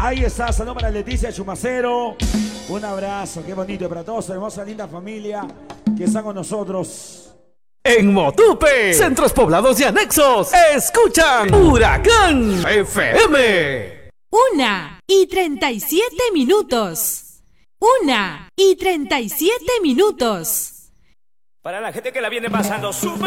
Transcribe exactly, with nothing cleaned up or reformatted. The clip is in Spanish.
Ahí está, saludos para Leticia Chumacero. Un abrazo, qué bonito. Y para toda su hermosa, linda familia que están con nosotros. En Motupe, centros poblados y anexos, escuchan Huracán F M. Una y treinta y siete minutos. Una y treinta y siete minutos. Para la gente que la viene pasando súper